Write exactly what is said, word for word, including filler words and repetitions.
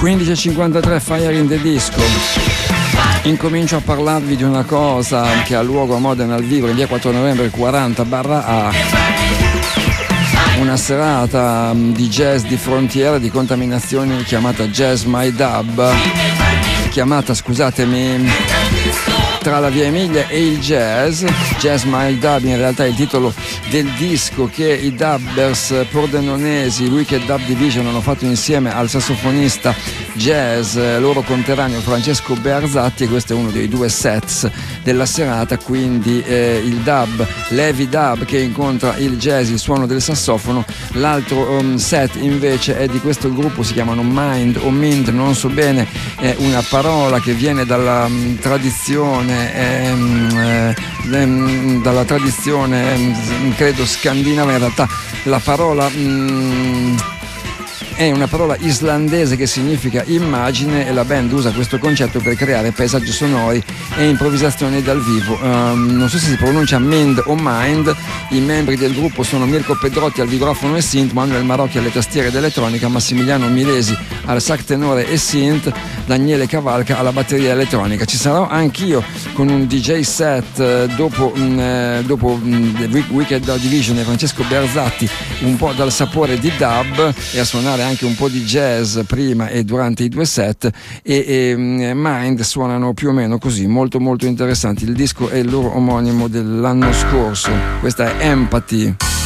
quindici e cinquantatré, Fire in the Disco. Incomincio a parlarvi di una cosa che ha luogo a Modena al vivo in via quattro novembre quaranta barra A. Una serata di jazz di frontiera, di contaminazione, chiamata Jazz My Dub, chiamata, scusatemi, tra la via Emilia e il jazz. Jazz My Dub in realtà è il titolo del disco che i dubbers pordenonesi Wicked Dub Division hanno fatto insieme al sassofonista jazz loro conterraneo Francesco Bearzatti, e questo è uno dei due sets della serata, quindi eh, il dub, l'heavy dub che incontra il jazz, il suono del sassofono. L'altro um, set invece è di questo gruppo, si chiamano Mind o Mind, non so bene, è una parola che viene dalla um, tradizione ehm, ehm, dalla tradizione ehm, credo scandinava. In realtà la parola um, è una parola islandese che significa immagine, e la band usa questo concetto per creare paesaggi sonori e improvvisazioni dal vivo. Um, non so se si pronuncia Mind o Mind. I membri del gruppo sono Mirko Pedrotti al vibrafono e synth, Manuel Marocchi alle tastiere d'elettronica, Massimiliano Milesi al sax tenore e synth, Daniele Cavalca alla batteria elettronica. Ci sarò anch'io con un D J set eh, dopo, mh, eh, dopo mh, Wicked Division e Francesco Bearzatti, un po' dal sapore di dub, e a suonare anche un po' di jazz prima e durante i due set, e, e Mind suonano più o meno così, molto molto interessanti. Il disco è il loro omonimo dell'anno scorso, questa è Empathy.